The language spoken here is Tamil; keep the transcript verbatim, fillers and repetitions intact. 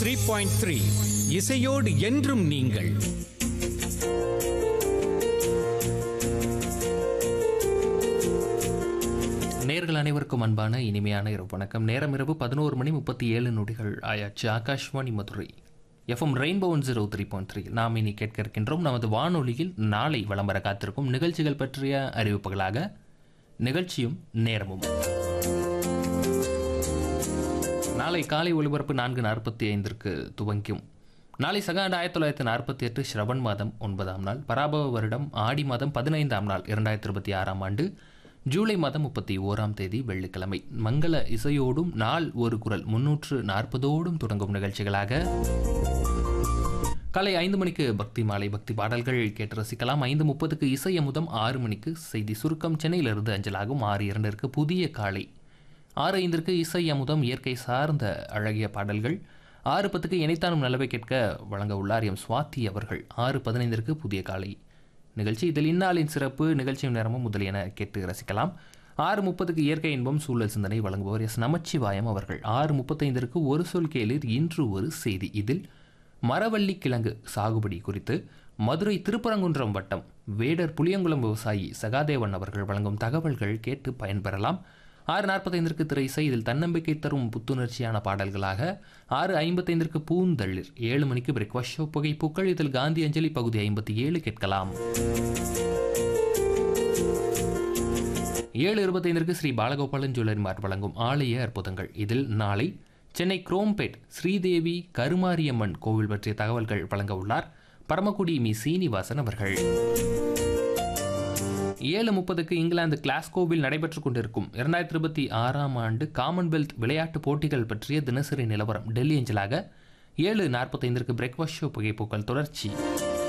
த்ரீ பாயிண்ட் த்ரீ இசையோடு என்றும் நீங்கள். நேர்கள் அனைவருக்கும் அன்பான இனிமையான இரவு வணக்கம். நேரம் இரவு பதினோரு மணி முப்பத்தி ஏழு நொடிகள் ஆயாச்சு. Akashvani Madurai FM rainbow one zero three point three நாம் இனி கேட்க இருக்கின்றோம். நமது வானொலியில் நாளை வலம் வர காத்திருக்கும் நிகழ்ச்சிகள் பற்றிய அறிவிப்புகளாக நிகழ்ச்சியும் நேரமும். நாளை காலை ஒலிபரப்பு நான்கு நாற்பத்தி ஐந்திற்கு துவங்கும். நாளை சகாண்டு ஆயிரத்தி தொள்ளாயிரத்தி நாற்பத்தி எட்டு ஸ்ரவன் மாதம் ஒன்பதாம் நாள், பராபவ வருடம் ஆடி மாதம் பதினைந்தாம் நாள், இரண்டாயிரத்தி இருபத்தி ஆறாம் ஆண்டு ஜூலை மாதம் முப்பத்தி ஓராம் தேதி வெள்ளிக்கிழமை. மங்கள இசையோடும் நாள் ஒரு குரல் முன்னூற்று நாற்பதோடும் தொடங்கும் நிகழ்ச்சிகளாக காலை ஐந்து மணிக்கு பக்தி மாலை, பக்தி பாடல்கள் கேட்டு ரசிக்கலாம். ஐந்து முப்பதுக்கு இசை அமுதம், ஆறு மணிக்கு செய்தி சுருக்கம் சென்னையிலிருந்து அஞ்சலாகும். ஆறு இரண்டிற்கு புதிய காலை, ஆறு ஐந்திற்கு இசை அமுதம் இயற்கை சார்ந்த அழகிய பாடல்கள். ஆறு பத்துக்கு இணைத்தானும் நல்லவை கேட்க வழங்க உள்ளார் எம் சுவாதி அவர்கள். ஆறு பதினைந்திற்கு புதிய காலை நிகழ்ச்சி, இதில் இந்நாளின் சிறப்பு, நிகழ்ச்சியும் நேரமும் முதலியன கேட்டு ரசிக்கலாம். ஆறு முப்பதுக்கு இயற்கை இன்பம் சூழல் சிந்தனை வழங்குபவர் எஸ் நமச்சிவாயம் அவர்கள். ஆறு முப்பத்தைந்திற்கு ஒரு சொல் கேளிர் இன்று ஒரு செய்தி, இதில் மரவள்ளி கிழங்கு சாகுபடி குறித்து மதுரை திருப்பரங்குன்றம் வட்டம் வேடர் புளியங்குளம் விவசாயி சகாதேவன் அவர்கள் வழங்கும் தகவல்கள் கேட்டு பயன்பெறலாம். ஆறு நாற்பத்தைந்திற்கு திரை இசை, இதில் தன்னம்பிக்கை தரும் புத்துணர்ச்சியான பாடல்களாக. ஆறு ஐம்பத்தைந்திற்கு பூந்தளிர், ஏழு மணிக்கு பிரேக்ஃபாஸ்ட் ஷோ புகைப்பூக்கள், இதில் காந்தி அஞ்சலி பகுதி ஐம்பத்தி ஏழு கேட்கலாம். ஏழு இருபத்தைந்திற்கு ஸ்ரீ பாலகோபாலன் ஜுவல்லரி மார்ட் வழங்கும் ஆலய அற்புதங்கள், இதில் நாளை சென்னை குரோம்பேட் ஸ்ரீதேவி கருமாரியம்மன் கோவில் பற்றிய தகவல்கள் வழங்க உள்ளார் பரமக்குடி மீ சீனிவாசன் அவர்கள். ஏழு முப்பதுக்கு இங்கிலாந்து கிளாஸ்கோவில் நடைபெற்றுக் கொண்டிருக்கும் இரண்டாயிரத்தி இருபத்தி ஆறாம் ஆண்டு காமன்வெல்த் விளையாட்டுப் போட்டிகள் பற்றிய தினசரி நிலவரம் டெல்லி அஞ்சலாக. ஏழு நாற்பத்தைந்திற்கு பிரேக்ஃபாஸ்ட் ஷோ புகைப்பூக்கள் தொடர்ச்சி.